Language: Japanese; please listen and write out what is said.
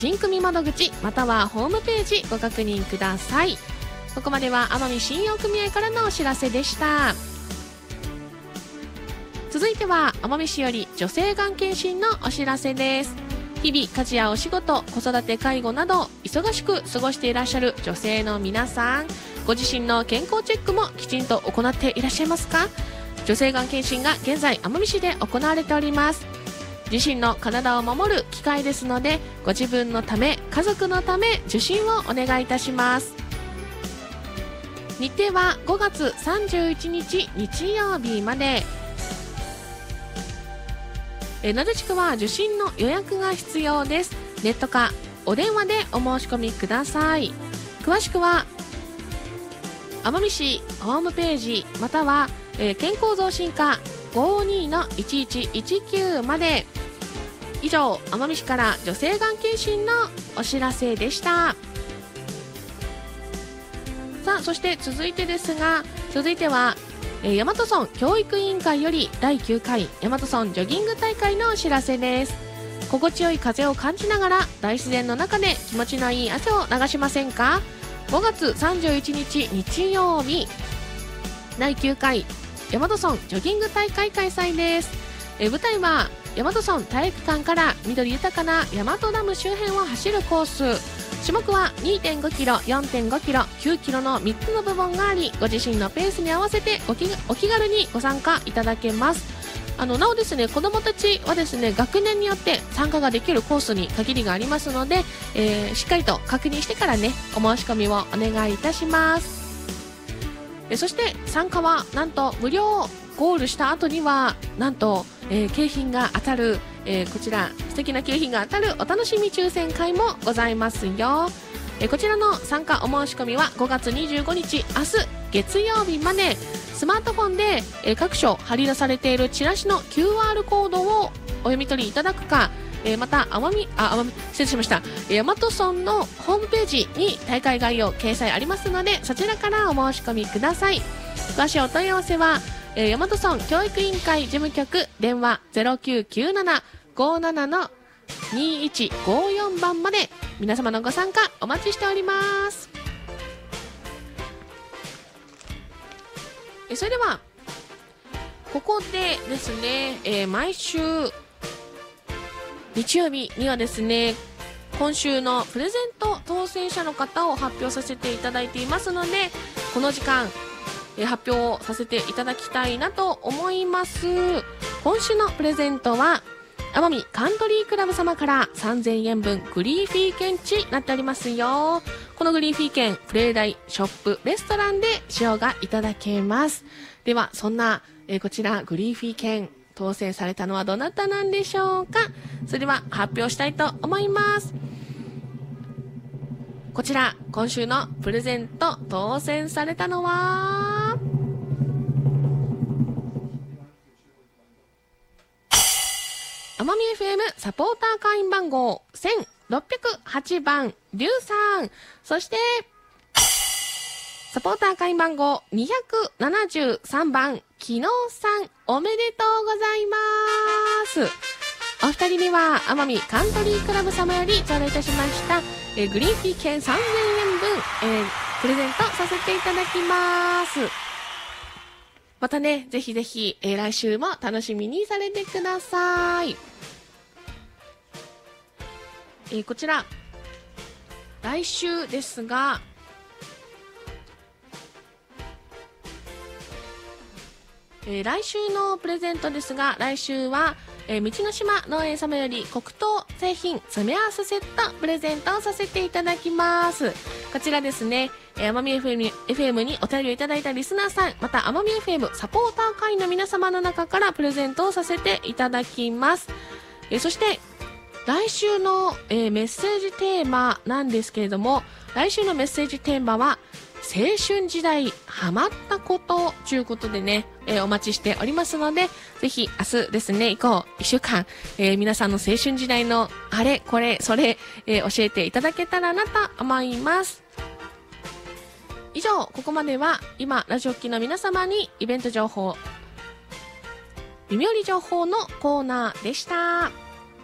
新組窓口またはホームページご確認ください。ここまでは奄美信用組合からのお知らせでした。続いては奄美市より女性がん検診のお知らせです。日々家事やお仕事、子育て介護など忙しく過ごしていらっしゃる女性の皆さん、ご自身の健康チェックもきちんと行っていらっしゃいますか？女性がん検診が現在奄美市で行われております。自身の体を守る機会ですので、ご自分のため家族のため受診をお願いいたします。日程は5月31日日曜日まで。名で地区は受診の予約が必要です。ネットかお電話でお申し込みください。詳しくは奄美市ホームページまたは、健康増進課 52-1119 まで。以上、奄美市から女性がん検診のお知らせでした。さあ、そして続いては大和村教育委員会より第9回大和村ジョギング大会のお知らせです。心地よい風を感じながら大自然の中で気持ちのいい汗を流しませんか？5月31日日曜日、第9回大和村ジョギング大会開催です。舞台は大和村体育館から緑豊かな大和ダム周辺を走るコース。種目は 2.5 キロ、4.5 キロ、9キロの3つの部門があり、ご自身のペースに合わせてお気軽にご参加いただけます。なおですね、子どもたちはですね、学年によって参加ができるコースに限りがありますので、しっかりと確認してからね、お申し込みをお願いいたします。そして参加はなんと無料。ゴールした後にはなんと、景品が当たる、こちら素敵な景品が当たるお楽しみ抽選会もございますよ。こちらの参加お申し込みは5月25日明日月曜日まで。スマートフォンで、各所貼り出されているチラシの QR コードをお読み取りいただくか、また大和村のホームページに大会概要掲載ありますので、そちらからお申し込みください。詳しいお問い合わせは大和村教育委員会事務局電話 0997-57-2154 番まで。皆様のご参加お待ちしております。それではここでですね、毎週日曜日にはですね、今週のプレゼント当選者の方を発表させていただいていますので、この時間発表させていただきたいなと思います。今週のプレゼントは奄美カントリークラブ様から3000円分グリーフィー券値なっておりますよ。このグリーフィー券、プレイ台、ショップ、レストランで使用がいただけます。ではそんな、こちらグリーフィー券当選されたのはどなたなんでしょうか。それでは発表したいと思います。こちら今週のプレゼント当選されたのは奄美 FM サポーター会員番号1608番リュウさん、そしてサポーター会員番号273番きのうさん、おめでとうございます。お二人には奄美カントリークラブ様より頂戴いたしましたグリーフィー券3000円分、プレゼントさせていただきます。またね、ぜひぜひ、来週も楽しみにされてください。こちら来週ですが、来週のプレゼントですが、来週は道の島農園様より黒糖製品詰め合わせセットプレゼントをさせていただきます。こちらですね、奄美 FM にお便りをいただいたリスナーさん、また奄美 FM サポーター会員の皆様の中からプレゼントをさせていただきます。そして来週の、メッセージテーマなんですけれども、来週のメッセージテーマは青春時代ハマったことということでね、お待ちしておりますので、ぜひ明日ですね、以降1週間、皆さんの青春時代のあれこれそれ、教えていただけたらなと思います。以上、ここまでは今ラジオ機の皆様にイベント情報、耳寄り情報のコーナーでした。